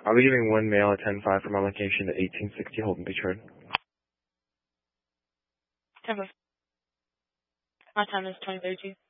I'll be giving one mail at 10-5 from my location to 1860 Holden Beach Road. 10-5. My time is 2032.